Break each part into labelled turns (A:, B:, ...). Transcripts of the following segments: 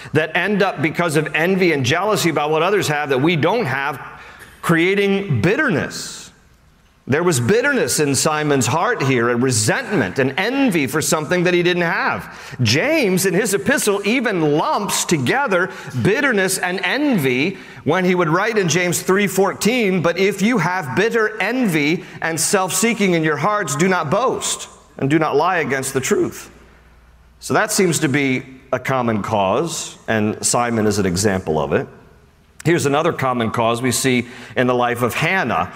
A: that end up, because of envy and jealousy about what others have that we don't have, creating bitterness. There was bitterness in Simon's heart here, a resentment, an envy for something that he didn't have. James, in his epistle, even lumps together bitterness and envy when he would write in James 3:14, "But if you have bitter envy and self-seeking in your hearts, do not boast and do not lie against the truth." So that seems to be a common cause, and Simon is an example of it. Here's another common cause we see in the life of Hannah.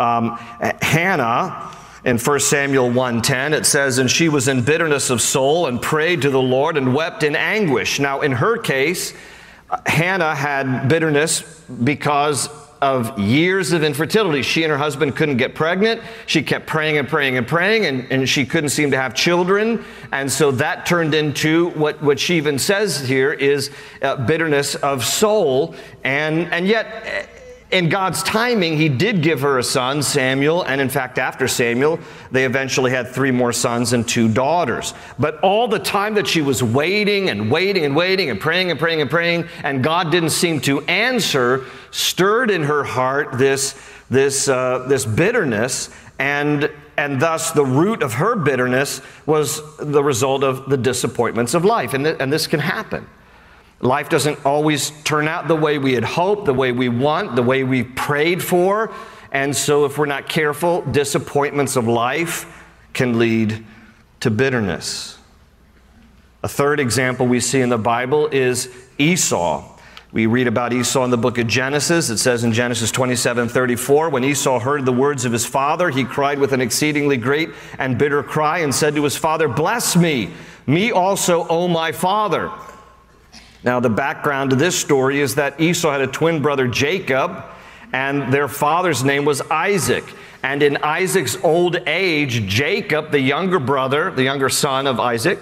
A: Hannah, in 1 Samuel 1:10, it says, "And she was in bitterness of soul and prayed to the Lord and wept in anguish." Now, in her case, Hannah had bitterness because of years of infertility. She and her husband couldn't get pregnant. She kept praying and praying and praying, and she couldn't seem to have children. And so that turned into what she even says here is bitterness of soul. And yet, in God's timing, he did give her a son, Samuel, and in fact, after Samuel, they eventually had 3 more sons and 2 daughters. But all the time that she was waiting and waiting and waiting and praying and praying and praying, and God didn't seem to answer, stirred in her heart this bitterness, and thus the root of her bitterness was the result of the disappointments of life. And this can happen. Life doesn't always turn out the way we had hoped, the way we want, the way we prayed for. And so if we're not careful, disappointments of life can lead to bitterness. A third example we see in the Bible is Esau. We read about Esau in the book of Genesis. It says in Genesis 27:34, "When Esau heard the words of his father, he cried with an exceedingly great and bitter cry and said to his father, 'Bless me also, O my father.'" Now, the background to this story is that Esau had a twin brother, Jacob, and their father's name was Isaac. And in Isaac's old age, Jacob, the younger brother, the younger son of Isaac,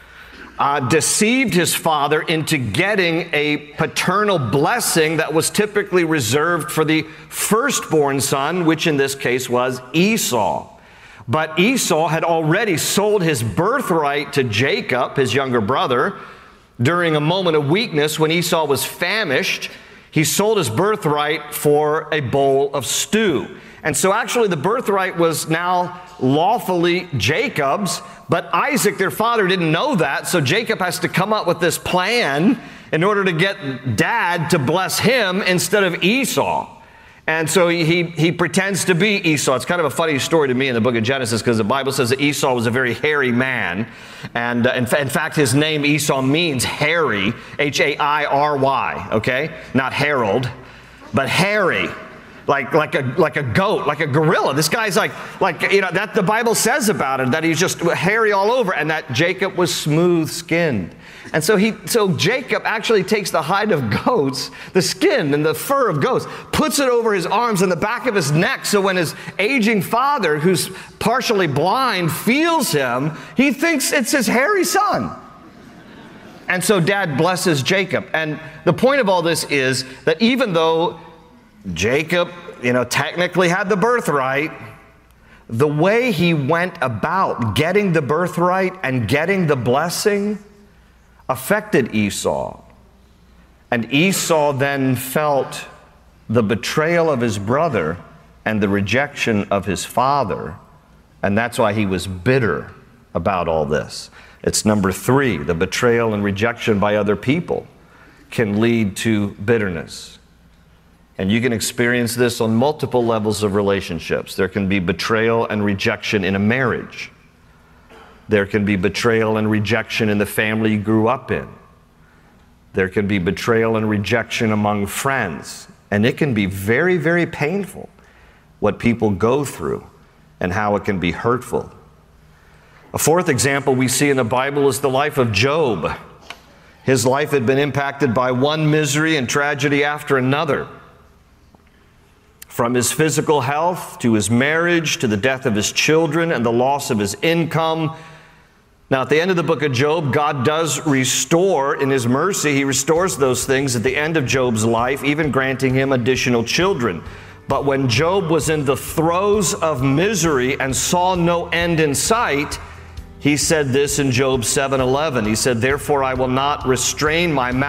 A: deceived his father into getting a paternal blessing that was typically reserved for the firstborn son, which in this case was Esau. But Esau had already sold his birthright to Jacob, his younger brother, during a moment of weakness when Esau was famished. He sold his birthright for a bowl of stew. And so actually the birthright was now lawfully Jacob's, but Isaac, their father, didn't know that, so Jacob has to come up with this plan in order to get dad to bless him instead of Esau. And so he pretends to be Esau. It's kind of a funny story to me in the book of Genesis because the Bible says that Esau was a very hairy man. And in fact, his name Esau means hairy, H-A-I-R-Y, okay? Not Harold, but hairy, like a goat, like a gorilla. This guy's like that the Bible says about it, that he's just hairy all over, and that Jacob was smooth-skinned. And so Jacob actually takes the hide of goats, the skin and the fur of goats, puts it over his arms and the back of his neck, so when his aging father, who's partially blind, feels him, he thinks it's his hairy son. And so dad blesses Jacob. And the point of all this is that even though Jacob, technically had the birthright, the way he went about getting the birthright and getting the blessing affected Esau. And Esau then felt the betrayal of his brother and the rejection of his father, and that's why he was bitter about all this. It's number 3, the betrayal and rejection by other people can lead to bitterness. And you can experience this on multiple levels of relationships. There can be betrayal and rejection in a marriage. There can be betrayal and rejection in the family you grew up in. There can be betrayal and rejection among friends. And it can be very, very painful what people go through and how it can be hurtful. A fourth example we see in the Bible is the life of Job. His life had been impacted by one misery and tragedy after another. From his physical health to his marriage to the death of his children and the loss of his income. Now, at the end of the book of Job, God does restore in his mercy. He restores those things at the end of Job's life, even granting him additional children. But when Job was in the throes of misery and saw no end in sight, he said this in Job 7:11. He said, "Therefore I will not restrain my mouth